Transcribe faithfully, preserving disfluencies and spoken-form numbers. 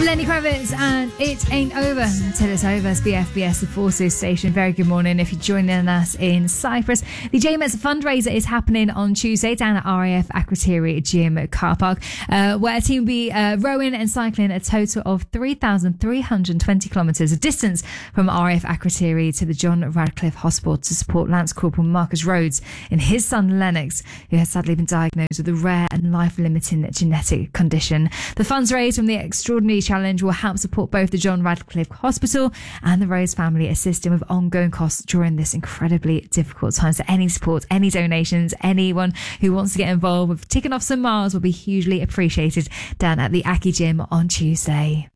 Lenny Kravitz and It Ain't Over Until It's Over. It's B F B S, the Forces station. Very good morning if you're joining us in Cyprus. The J M E T fundraiser is happening on Tuesday down at R A F Akrotiri Gym car park, uh, where a team will be uh, rowing and cycling a total of three thousand three hundred twenty kilometres, a distance from R A F Akrotiri to the John Radcliffe Hospital to support Lance Corporal Marcus Rhodes and his son Lennox, who has sadly been diagnosed with a rare and life-limiting genetic condition. The funds raised from the Extraordinary Challenge will help support both the John Radcliffe Hospital and the Rhodes family, assisting with ongoing costs during this incredibly difficult time. So any support, any donations, anyone who wants to get involved with ticking off some miles will be hugely appreciated down at the Aki Gym on Tuesday.